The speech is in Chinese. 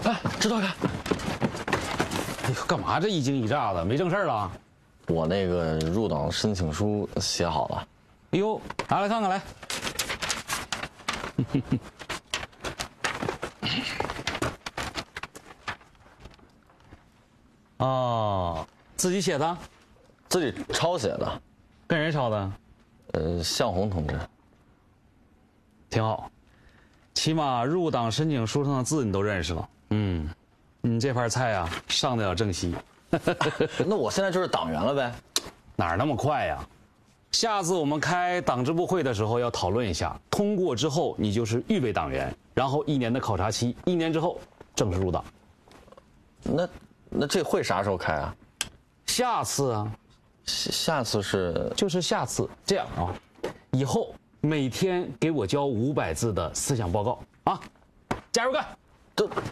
哎，指导员， 哎呦，干嘛这一惊一乍的？没正事了？ 我那个入党申请书写好了。 哎呦，拿来看看来。哦，自己写的？ 自己抄写的。 跟人抄的？ 向红同志。 挺好，起码入党申请书上的字你都认识了。嗯，你这盘菜啊，上得了正西。 那我现在就是党员了呗？ 哪儿那么快呀？下次我们开党支部会的时候要讨论一下，通过之后你就是预备党员，然后1年的考察期，1年之后正式入党。 那这会啥时候开啊？ 下次啊， 下次是就是下次。这样啊，以后每天给我交500字的思想报告啊，加油干！